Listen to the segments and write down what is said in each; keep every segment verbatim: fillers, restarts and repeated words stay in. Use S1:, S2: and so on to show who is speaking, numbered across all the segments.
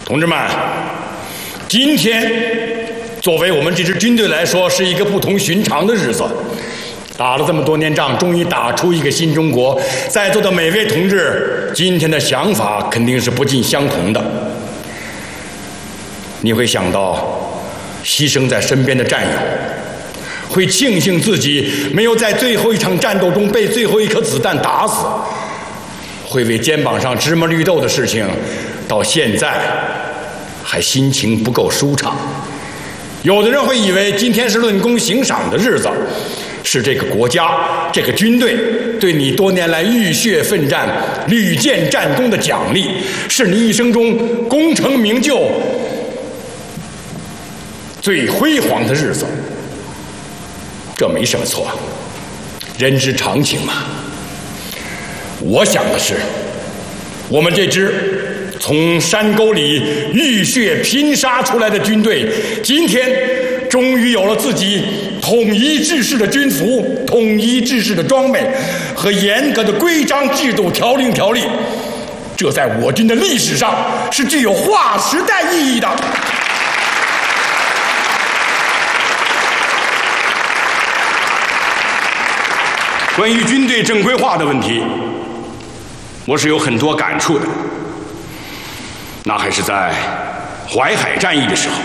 S1: 同志们，今天作为我们这支军队来说，是一个不同寻常的日子。打了这么多年仗，终于打出一个新中国。在座的每位同志，今天的想法肯定是不尽相同的。你会想到牺牲在身边的战友，会庆幸自己没有在最后一场战斗中被最后一颗子弹打死，会为肩膀上芝麻绿豆的事情到现在还心情不够舒畅。有的人会以为今天是论功行赏的日子，是这个国家这个军队对你多年来浴血奋战屡建战功的奖励，是你一生中功成名就最辉煌的日子。这没什么错，人之常情嘛。我想的是，我们这支从山沟里浴血拼杀出来的军队，今天终于有了自己统一制式的军服、统一制式的装备和严格的规章制度、条令条例。这在我军的历史上是具有划时代意义的。关于军队正规化的问题，我是有很多感触的。那还是在淮海战役的时候，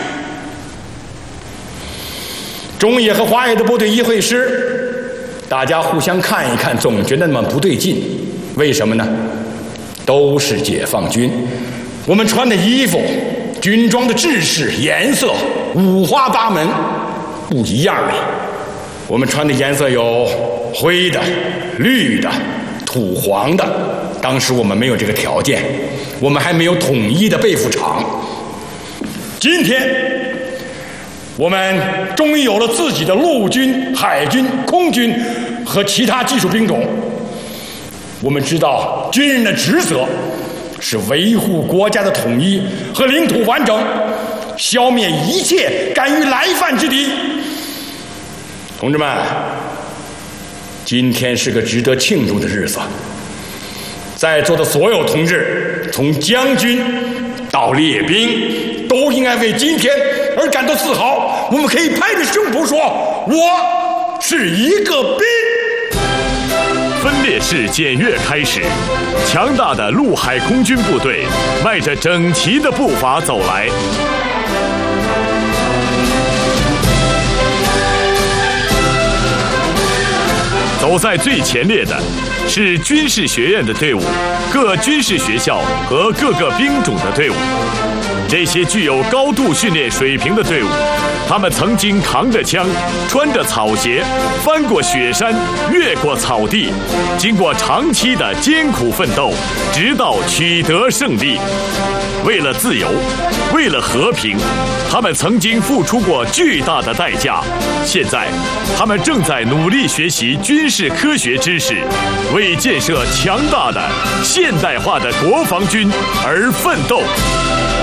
S1: 中野和华野的部队一会师，大家互相看一看，总觉得那么不对劲。为什么呢？都是解放军，我们穿的衣服、军装的制式、颜色五花八门，不一样啊。我们穿的颜色有灰的、绿的、土黄的。当时我们没有这个条件，我们还没有统一的被服厂。今天我们终于有了自己的陆军、海军、空军和其他技术兵种。我们知道军人的职责是维护国家的统一和领土完整，消灭一切敢于来犯之敌。同志们，今天是个值得庆祝的日子。在座的所有同志，从将军到列兵，都应该为今天而感到自豪。我们可以拍着胸脯说，我是一个兵。
S2: 分列式检阅开始，强大的陆海空军部队迈着整齐的步伐走来。走在最前列的是军事学院的队伍，各军事学校和各个兵种的队伍。这些具有高度训练水平的队伍，他们曾经扛着枪，穿着草鞋，翻过雪山，越过草地，经过长期的艰苦奋斗，直到取得胜利。为了自由，为了和平，他们曾经付出过巨大的代价。现在，他们正在努力学习军事科学知识，为建设强大的现代化的国防军而奋斗。